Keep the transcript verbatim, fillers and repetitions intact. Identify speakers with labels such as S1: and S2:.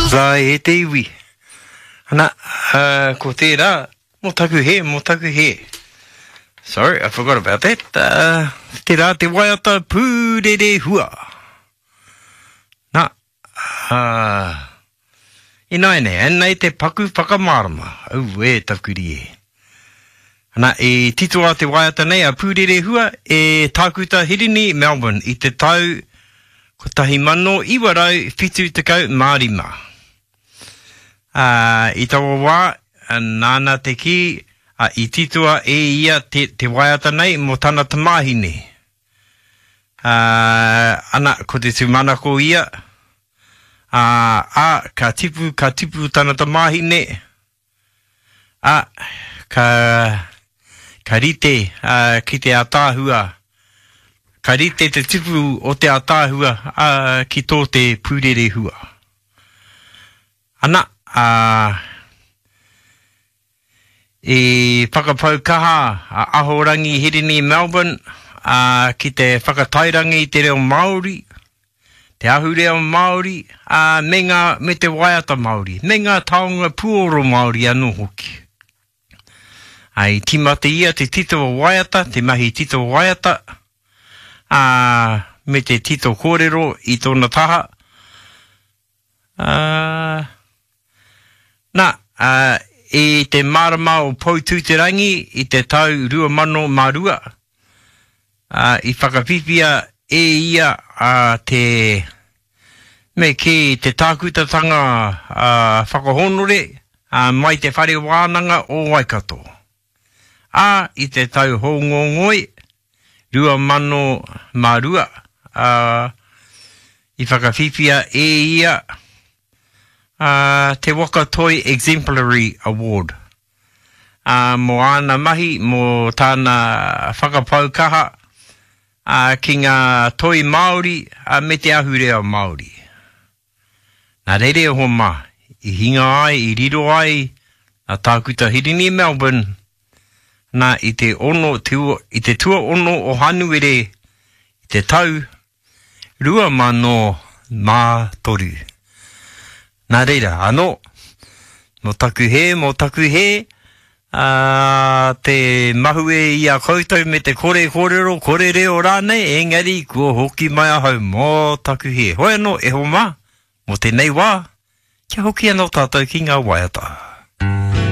S1: Zai e te iwi. Ana, uh, ko tērā, mō taku he, mō taku he. Sorry, I forgot about that. Uh, tērā te waiata pūrere hua. Nā, uh, I nai nei, anei te paku whakamārama. Au e takuri e. Ana, e titoa te waiata nei a pūrere hua e tākuta Hirini, Melbourne, i te tau ko tahi mano iwarau whitu te kau mārima. Uh, I tawa wā, nāna te ki, uh, i titoa e ia te, te waiata nei mo tana tamahine. Uh, ana, ko te tumanako ia, uh, a, ka tipu, ka tipu tana tamahine, a, ka, ka rite, uh, ki te atāhua, ka rite te tipu o te atāhua uh, ki tō te pūrere hua. Ana, uh, e whakapau kaha uh, ahorangi Hirini Melbourne uh, ki te whakatairangi te reo Māori, te ahu reo Māori, uh, me, ngā, me te waiata Māori, me ngā taonga puoro Māori anō hoki. Ai timate ia te tito waiata, te mahi tito waiata, Uh, me te tito kōrero i tōna taha. Uh, nā, uh, e te marama o Poutu te rangi i te tau rua mano marua. Uh, I whakapipia e ia uh, te me ke te tākutatanga uh, whakahonore uh, mai te whare wānanga o Waikato. A uh, i te tau hongongoi rua mano marua uh, i whakawhiwhia e ia uh, te Wakatoi Exemplary Award. Uh, mo ana mahi mo tāna whakapau kaha uh, ki ngā toi Māori uh, me te ahu reo Māori. Nā reire ho mā, i hinga ai, i riro ai, a tākuta Hirini Melbourne, nā i te ono, te, i te tua ono o hanuere, i te tau, rua mano mā toru. Nā reira, anō, mo taku he, mo taku he, uh, te mahue i a koutou me te kore kōrero, kore reo rānei, engari, kua hoki mai ahau, mo taku he. Hoi anō, e ho mā, mo te nei wā, kia hoki anō tātou ki ngā waiata.